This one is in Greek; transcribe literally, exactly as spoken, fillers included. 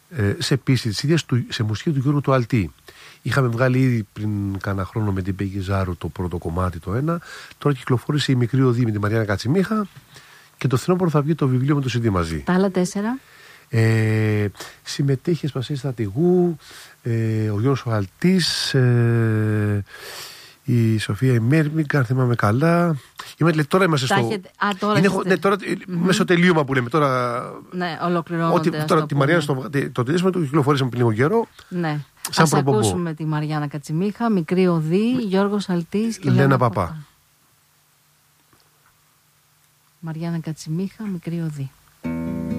ε, σε πίστη της ίδιας, του, σε μουσική του Γιώργου του Αλτή. Είχαμε βγάλει ήδη πριν κάνα χρόνο με την Πέγγι Ζάρου το πρώτο κομμάτι, το ένα. Τώρα κυκλοφόρησε η Μικρή Οδή με τη Μαριάννα Κατσιμίχα και το φθινόπωρο θα βγει το βιβλίο με το σι ντι μαζί. Τα άλλα τέσσερα. Ε, συμμετείχε Σπασία Στρατηγού, ε, ο Γιώργος ο Αλτής, ε, η Σοφία Ημέρμικα, αν θυμάμαι καλά. Είμαι, τώρα είμαστε στο. Έχετε... Α, τώρα είναι, είστε... ναι, τώρα mm-hmm. μέσω τελείωμα που λέμε. Τώρα, ναι, ολοκληρώνονται. Ότι, τώρα τη Μαριάννα στο, το τελείωμα το κυκλοφορήσαμε πριν λίγο καιρό. Ναι. Σαν Ας προπομπό. ακούσουμε τη Μαριάννα Κατσιμίχα, Μικρή Οδή, Γιώργος Αλτής και Λένα Παπά. Μαριάννα Κατσιμίχα, Μικρή Οδή.